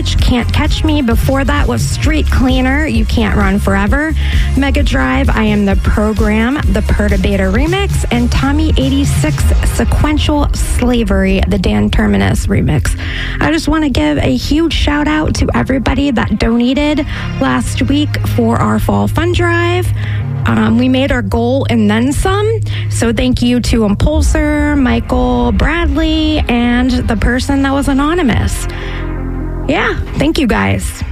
Savage, Can't Catch Me. Before that was Street Cleaner, You Can't Run Forever. Mega Drive, I Am the Program, the Perturbator remix. And Tommy 86, Sequential Slavery, the Dan Terminus remix. I just want to give a huge shout out to everybody that donated last week for our Fall Fund Drive. We made our goal and then some. So thank you to Impulsor, Michael, Bradley, and the person that was anonymous. Yeah, thank you guys.